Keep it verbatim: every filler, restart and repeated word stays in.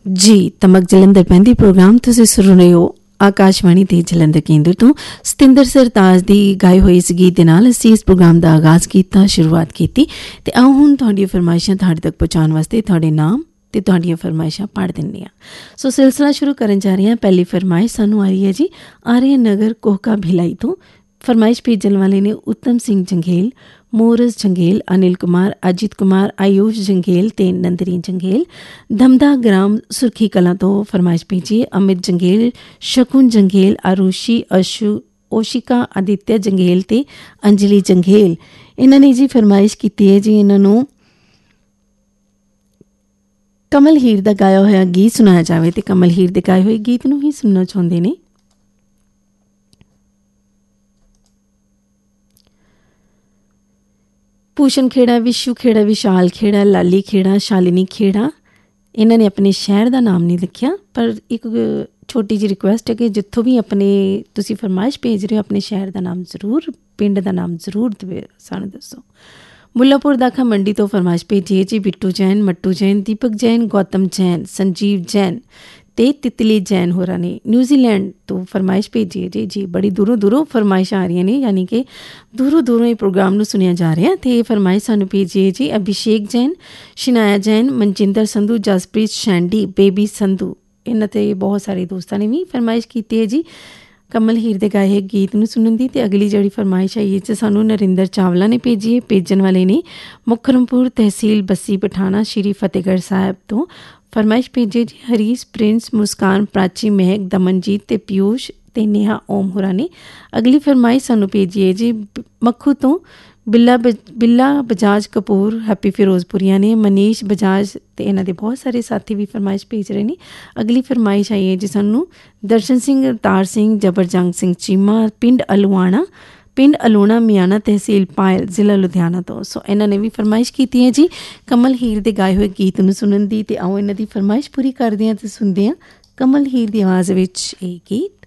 ਜੀ ਤਮਕ ਜਲੰਧਰ ਪੈਂਦੀ ਪ੍ਰੋਗਰਾਮ ਤੁਸੀਂ ਸੁਣ ਰਹੇ ਹੋ ਆਕਾਸ਼ਵਾਣੀ ਤੇ ਜਲੰਧਰ ਕੇਂਦਰ ਤੋਂ। ਸਤਿੰਦਰ ਸਰਤਾਜ ਦੀ ਗਾਏ ਹੋਈ ਇਸ ਗੀਤ ਦੇ ਨਾਲ ਅਸੀਂ ਇਸ ਪ੍ਰੋਗਰਾਮ ਦਾ ਆਗਾਜ਼ ਕੀਤਾ, ਸ਼ੁਰੂਆਤ ਕੀਤੀ। ਤੇ ਆਓ ਹੁਣ ਤੁਹਾਡੀਆਂ ਫਰਮਾਇਸ਼ਾਂ ਤੁਹਾਡੇ ਤੱਕ ਪਹੁੰਚਾਉਣ ਵਾਸਤੇ ਤੁਹਾਡੇ ਨਾਮ ਤੇ ਤੁਹਾਡੀਆਂ ਫਰਮਾਇਸ਼ਾਂ ਪੜ੍ਹ ਦਿੰਦੇ ਹਾਂ। ਸੋ ਸਿਲਸਿਲਾ ਸ਼ੁਰੂ ਕਰਨ ਜਾ ਰਹੇ ਹਾਂ। ਪਹਿਲੀ ਫਰਮਾਇਸ਼ ਸਾਨੂੰ ਆ ਰਹੀ ਹੈ ਜੀ ਆਰੀਆ ਨਗਰ ਕੋਹਕਾ ਭਿਲਾਈ ਤੋਂ। ਫਰਮਾਇਸ਼ ਭੇਜਣ ਵਾਲੇ ਨੇ ਉੱਤਮ ਸਿੰਘ ਜੰਗੇਲ, ਮੋਰਸ ਜੰਗੇਲ, ਅਨਿਲ ਕੁਮਾਰ, ਅਜੀਤ ਕੁਮਾਰ, ਆਯੂਸ਼ ਜੰਗੇਲ ਤੇ ਨੰਦਰੀ ਜੰਗੇਲ। ਧਮਦਾ ਗ੍ਰਾਮ ਸੁਰਖੀ ਕਲਾਂ ਤੋਂ ਫਰਮਾਇਸ਼ ਭੇਜੀ ਅਮਿਤ ਜੰਗੇਲ, ਸ਼ਕੁਨ ਜੰਗੇਲ, ਆਰੂਸ਼ੀ, ਅਸ਼ੂ, ਓਸ਼ਿਕਾ, ਆਦਿਤਿਆ ਜੰਗੇਲ ਤੇ ਅੰਜਲੀ ਜੰਗੇਲ। ਇਹਨਾਂ ਨੇ ਜੀ ਫਰਮਾਇਸ਼ ਕੀਤੀ ਹੈ ਜੀ ਇਹਨਾਂ ਨੂੰ ਕਮਲ ਹੀਰ ਦਾ ਗਾਇਆ ਹੋਇਆ ਗੀਤ ਸੁਣਾਇਆ ਜਾਵੇ ਤੇ ਕਮਲ ਹੀਰ ਦੇ ਗਾਏ ਹੋਏ ਗੀਤ ਨੂੰ ਹੀ ਸੁਣਨਾ ਚਾਹੁੰਦੇ ਨੇ। ਭੂਸ਼ਣ ਖੇੜਾ, ਵਿਸ਼ੂ ਖੇੜਾ, ਵਿਸ਼ਾਲ ਖੇੜਾ, ਲਾਲੀ ਖੇੜਾ, ਸ਼ਾਲਿਨੀ ਖੇੜਾ। ਇਹਨਾਂ ਨੇ ਆਪਣੇ ਸ਼ਹਿਰ ਦਾ ਨਾਮ ਨਹੀਂ ਲਿਖਿਆ, ਪਰ ਇੱਕ ਛੋਟੀ ਜਿਹੀ ਰਿਕੁਐਸਟ ਹੈ ਕਿ ਜਿੱਥੋਂ ਵੀ ਆਪਣੇ ਤੁਸੀਂ ਫਰਮਾਇਸ਼ ਭੇਜ ਰਹੇ ਹੋ ਆਪਣੇ ਸ਼ਹਿਰ ਦਾ ਨਾਮ ਜ਼ਰੂਰ, ਪਿੰਡ ਦਾ ਨਾਮ ਜ਼ਰੂਰ ਸਾਨੂੰ ਦੱਸੋ। ਮੁੱਲਾਪੁਰ ਦਾਖਾ ਮੰਡੀ ਤੋਂ ਫਰਮਾਇਸ਼ ਭੇਜੀ ਹੈ ਜੀ ਬਿੱਟੂ ਜੈਨ, ਮੱਟੂ ਜੈਨ, ਦੀਪਕ ਜੈਨ, ਗੌਤਮ ਜੈਨ, ਸੰਜੀਵ ਜੈਨ ਤੇ ਤਿਤਲੀ ਜੈਨ ਹੋਰਾਂ ਨੇ ਨਿਊਜ਼ੀਲੈਂਡ ਤੋਂ ਫਰਮਾਇਸ਼ ਭੇਜੀ ਹੈ ਜੀ। ਜੀ ਬੜੀ ਦੂਰੋਂ ਦੂਰੋਂ ਫਰਮਾਇਸ਼ਾਂ ਆ ਰਹੀਆਂ ਨੇ, ਯਾਨੀ ਕਿ ਦੂਰੋਂ ਦੂਰੋਂ ਇਹ ਪ੍ਰੋਗਰਾਮ ਨੂੰ ਸੁਣਿਆ ਜਾ ਰਿਹਾ। ਅਤੇ ਇਹ ਫਰਮਾਇਸ਼ ਸਾਨੂੰ ਭੇਜੀ ਹੈ ਜੀ ਅਭਿਸ਼ੇਕ ਜੈਨ, ਸ਼ਿਨਾਇਆ ਜੈਨ, ਮਨਜਿੰਦਰ ਸੰਧੂ, ਜਸਪ੍ਰੀਤ ਸ਼ੈਂਡੀ, ਬੇਬੀ ਸੰਧੂ। ਇਹਨਾਂ 'ਤੇ ਬਹੁਤ ਸਾਰੇ ਦੋਸਤਾਂ ਨੇ ਵੀ ਫਰਮਾਇਸ਼ ਕੀਤੀ ਹੈ ਜੀ ਕਮਲ ਹੀਰ ਦੇ ਗਾਏ ਗੀਤ ਨੂੰ ਸੁਣਨ ਦੀ। ਅਤੇ ਅਗਲੀ ਜਿਹੜੀ ਫਰਮਾਇਸ਼ ਆਈ ਹੈ ਸਾਨੂੰ ਨਰਿੰਦਰ ਚਾਵਲਾ ਨੇ ਭੇਜੀ ਹੈ। ਭੇਜਣ ਵਾਲੇ ਨੇ ਮੁਖਰਮਪੁਰ ਤਹਿਸੀਲ ਬੱਸੀ ਪਠਾਣਾ ਸ਼੍ਰੀ ਫਤਿਹਗੜ੍ਹ ਸਾਹਿਬ ਤੋਂ ਫਰਮਾਇਸ਼ ਭੇਜੀ ਜੀ ਹਰੀਸ਼, ਪ੍ਰਿੰਸ, ਮੁਸਕਾਨ, ਪ੍ਰਾਚੀ, ਮਹਿਕ, ਦਮਨਜੀਤ ਤੇ ਪਿਊਸ਼ ਤੇ ਨੇਹਾ ਓਮ ਹੋਰਾਂ ਨੇ। ਅਗਲੀ ਫਰਮਾਇਸ਼ ਸਾਨੂੰ ਭੇਜੀ ਹੈ ਜੀ ਮੱਖੂ ਤੋਂ ਬਿੱਲਾ ਬ ਬਿੱਲਾ ਬਜਾਜ ਕਪੂਰ, ਹੈਪੀ ਫਿਰੋਜ਼ਪੁਰੀਆਂ ਨੇ, ਮਨੀਸ਼ ਬਜਾਜ ਅਤੇ ਇਹਨਾਂ ਦੇ ਬਹੁਤ ਸਾਰੇ ਸਾਥੀ ਵੀ ਫਰਮਾਇਸ਼ ਭੇਜ ਰਹੇ ਨੇ। ਅਗਲੀ ਫਰਮਾਇਸ਼ ਆਈ ਹੈ ਜੀ ਸਾਨੂੰ ਦਰਸ਼ਨ ਸਿੰਘ, ਅਵਤਾਰ ਸਿੰਘ, ਜਬਰਜੰਗ ਸਿੰਘ ਚੀਮਾ, ਪਿੰਡ ਅਲੂਆਣਾ ਪਿੰਡ ਅਲੂਣਾ ਮਿਆਣਾ ਤਹਿਸੀਲ ਪਾਇਲ ਜ਼ਿਲ੍ਹਾ ਲੁਧਿਆਣਾ ਤੋਂ। ਸੋ ਇਹਨਾਂ ਨੇ ਵੀ ਫਰਮਾਇਸ਼ ਕੀਤੀ ਹੈ ਜੀ ਕਮਲ ਹੀਰ ਦੇ ਗਾਏ ਹੋਏ ਗੀਤ ਨੂੰ ਸੁਣਨ ਦੀ। ਅਤੇ ਆਓ ਇਹਨਾਂ ਦੀ ਫਰਮਾਇਸ਼ ਪੂਰੀ ਕਰਦੇ ਹਾਂ ਅਤੇ ਸੁਣਦੇ ਹਾਂ ਕਮਲ ਹੀਰ ਦੀ ਆਵਾਜ਼ ਵਿੱਚ ਇਹ ਗੀਤ।